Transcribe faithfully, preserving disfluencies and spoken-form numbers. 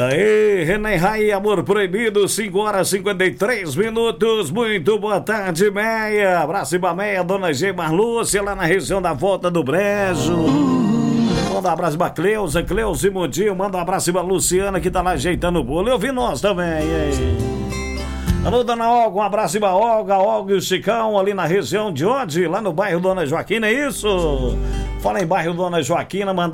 Aí, René Rai, Amor Proibido, cinco horas e cinquenta e três minutos. Muito boa tarde, Meia. Abraço pra Meia, Dona G. Marlúcia, lá na região da Volta do Brejo. Manda um abraço pra Cleusa, Cleusa e Mundinho. Manda um abraço pra Luciana, que tá lá ajeitando o bolo. Eu vi nós também, aí. Alô, Dona Olga, um abraço pra Olga, Olga e o Chicão, ali na região de onde? Lá no bairro Dona Joaquina, é isso? Fala em bairro Dona Joaquina, manda